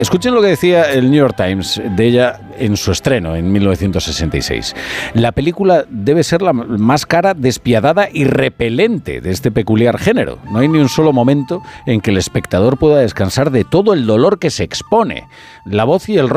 Escuchen lo que decía el New York Times de ella en su estreno en 1966. La película debe ser la más cara, despiadada y repelente de este peculiar género. No hay ni un solo momento en que el espectador pueda descansar de todo el dolor que se expone. La voz y el